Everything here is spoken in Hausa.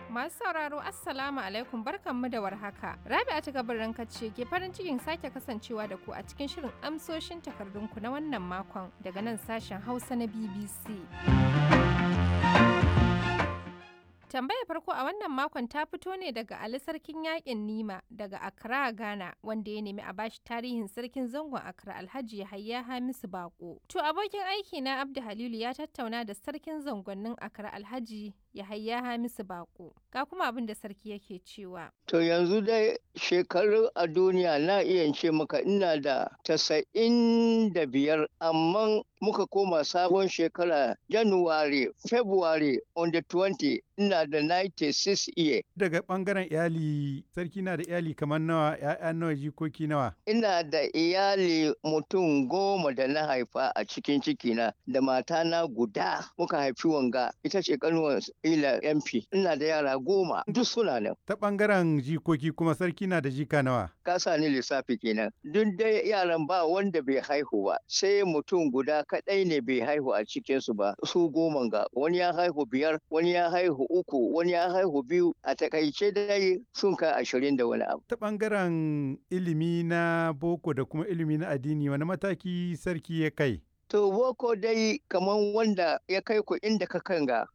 Masu sauraro Assalamu alaikum barkanmu da warhaka. Rabi'a ta gabarin ce ke farin cikin sake kasancewa da ku a cikin shirin amsoshin takardunku na wannan makon daga nan sashen Hausa na BBC. Tambayar farko a wannan makon ta fito ne daga Ali Sarkin Yaƙin Nima daga Accra, Ghana, wanda ya nemi a bashi tarihin sarkin zangon Accra Alhaji Yahaya Hamisu Bako. To abokin aiki na Abdu Halilu ya tattauna da sarkin zangonnin Accra Alhaji Yahaya Hamisu Bako. Ga kuma abin da sarki yake cewa. To yanzu dai shekaru a duniya na iya ce maka ina da 95, amma muka koma sabon shekara February on the 20 ina da 96 year. Daga ɓangaren iyali, sarki na da iyali kamar nawa, ‘ya'ya nawa, jikoki nawa? Ina da iyali mutum 10 da na haifa a cikin cikina da matana guda muka haifi wanga ita ce kanuwar ila MP. Ina da yara 10 duk suna nan. Ta ɓangaren jikoki kuma sarki na da jika nawa? Ka sa ni lissafi kenan. Duk dai yaran ba wanda bai haihu ba, sai mutum guda kaɗai ne bai haihu a cikinsu ba. Su 10 ga wani ya haihu 5, wani ya haihu 3, wani ya haihu 2. A takaice dai sun kai 20 da wani abu. Ta ɓangaren ilimi na boko da kuma ilimi na addini wani mataki sarki ya kai? To boko dai kamar wanda ya kai ku inda ka kanga